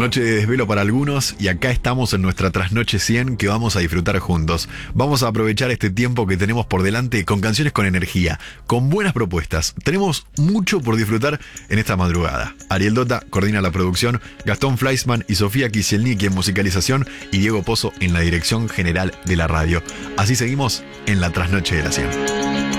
Noche de desvelo para algunos y acá estamos en nuestra trasnoche 100 que vamos a disfrutar juntos. Vamos a aprovechar este tiempo que tenemos por delante con canciones con energía, con buenas propuestas. Tenemos mucho por disfrutar en esta madrugada. Ariel Dota coordina la producción, Gastón Fleischmann y Sofía Kisielniki en musicalización y Diego Pozo en la dirección general de la radio. Así seguimos en la trasnoche de la 100.